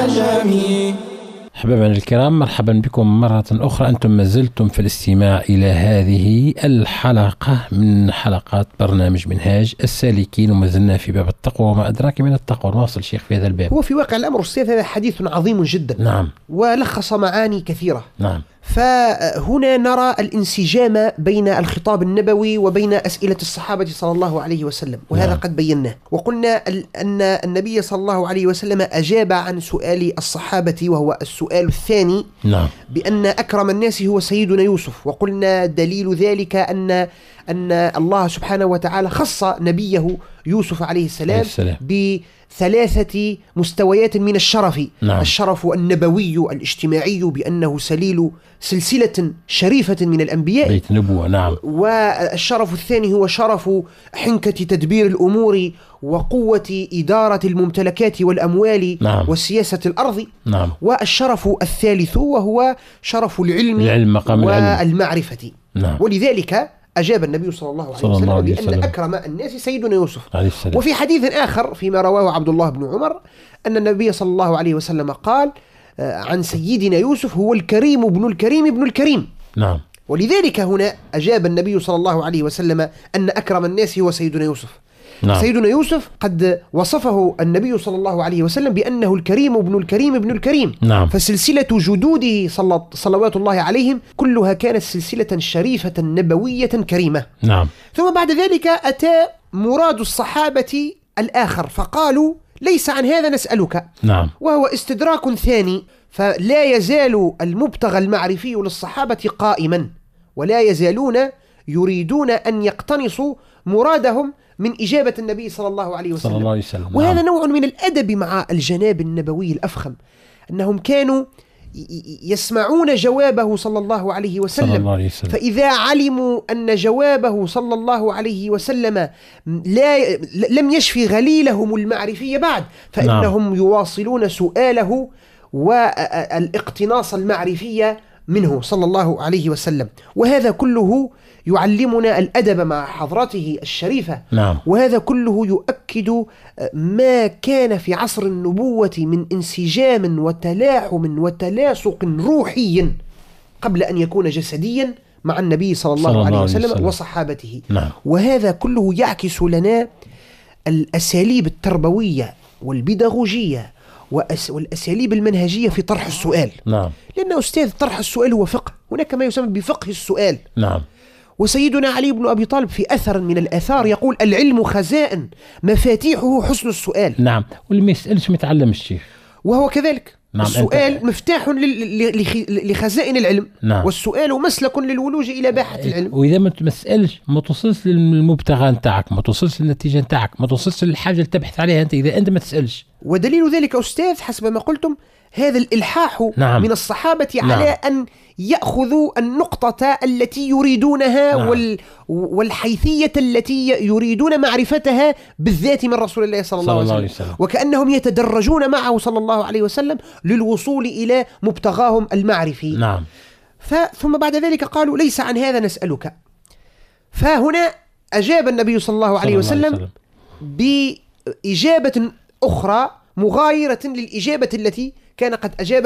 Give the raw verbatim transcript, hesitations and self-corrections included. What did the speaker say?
والعجم. أحبابنا الكرام، مرحبا بكم مرة أخرى. أنتم ما زلتم في الاستماع إلى هذه الحلقة من حلقات برنامج منهاج السالكين، وما زلنا في باب التقوى وما أدراك من التقوى. نواصل شيخ في هذا الباب. هو في واقع الأمر أستاذ هذا حديث عظيم جدا. نعم. ولخص معاني كثيرة. نعم. فهنا نرى الانسجام بين الخطاب النبوي وبين أسئلة الصحابة صلى الله عليه وسلم، وهذا نعم. قد بيناه، وقلنا أن النبي صلى الله عليه وسلم أجاب عن سؤال الصحابة وهو السؤال الثاني. نعم. بأن أكرم الناس هو سيدنا يوسف، وقلنا دليل ذلك أن أن الله سبحانه وتعالى خص نبيه يوسف عليه السلام, السلام. بثلاثة مستويات من الشرف. نعم. الشرف النبوي الاجتماعي بأنه سليل سلسلة شريفة من الأنبياء، بيت نبوة. نعم. والشرف الثاني هو شرف حنكة تدبير الأمور وقوة إدارة الممتلكات والأموال. نعم. وسياسة الأرض. نعم. والشرف الثالث وهو شرف العلم, العلم مقام والمعرفة. نعم. ولذلك أجاب النبي صلى الله عليه صلى وسلم الله عليه بأن وسلم. أكرم الناس سيدنا يوسف عليه السلام. وفي حديث آخر فيما رواه عبد الله بن عمر أن النبي صلى الله عليه وسلم قال عن سيدنا يوسف هو الكريم ابن الكريم ابن الكريم. نعم. ولذلك هنا أجاب النبي صلى الله عليه وسلم أن أكرم الناس هو سيدنا يوسف. نعم. سيدنا يوسف قد وصفه النبي صلى الله عليه وسلم بأنه الكريم ابن الكريم ابن الكريم. نعم. فسلسلة جدوده صلى صلوات الله عليهم كلها كانت سلسلة شريفة نبوية كريمة. نعم. ثم بعد ذلك أتى مراد الصحابة الآخر فقالوا ليس عن هذا نسألك. نعم. وهو استدراك ثاني، فلا يزال المبتغى المعرفي للصحابة قائما، ولا يزالون يريدون أن يقتنصوا مرادهم من إجابة النبي صلى الله عليه وسلم, صلى الله عليه وسلم. وهذا نعم. نوع من الأدب مع الجناب النبوي الأفخم، أنهم كانوا يسمعون جوابه صلى الله عليه وسلم, صلى الله عليه وسلم. فإذا علموا أن جوابه صلى الله عليه وسلم لا لم يشفي غليلهم المعرفي بعد، فإنهم نعم. يواصلون سؤاله والاقتناص المعرفي منه صلى الله عليه وسلم. وهذا كله يعلمنا الأدب مع حضرته الشريفة. نعم. وهذا كله يؤكد ما كان في عصر النبوة من انسجام وتلاحم وتلاصق روحي قبل أن يكون جسديا مع النبي صلى الله, صلى الله عليه وسلم, وسلم وصحابته. نعم. وهذا كله يعكس لنا الأساليب التربوية والبيداغوجية والأساليب المنهجية في طرح السؤال. نعم. لأن أستاذ طرح السؤال هو فقه، هناك ما يسمى بفقه السؤال. نعم. وسيدنا علي بن أبي طالب في أثر من الآثار يقول العلم خزائن مفاتيحه حسن السؤال. نعم. واللي ما يسألش ما يتعلمش الشيخ. وهو كذلك. نعم. السؤال أنت... مفتاح لخزائن العلم. نعم. والسؤال مسلك للولوج إلى باحة العلم. وإذا ما تسألش ما توصلش للمبتغى نتاعك، ما توصلش للنتيجة نتاعك، ما توصلش للحاجة اللي تبحث عليها أنت إذا أنت ما تسألش. ودليل ذلك أستاذ حسب ما قلتم هذا الإلحاح. نعم. من الصحابة على نعم. أن يأخذوا النقطة التي يريدونها. نعم. وال والحيثية التي يريدون معرفتها بالذات من رسول الله صلى الله, صلى الله عليه وسلم. وكأنهم يتدرجون معه صلى الله عليه وسلم للوصول إلى مبتغاهم المعرفي. نعم. ثم بعد ذلك قالوا ليس عن هذا نسألك. فهنا أجاب النبي صلى الله عليه وسلم, وسلم بإجابة أخرى مغايرة للإجابة التي كان قد أجاب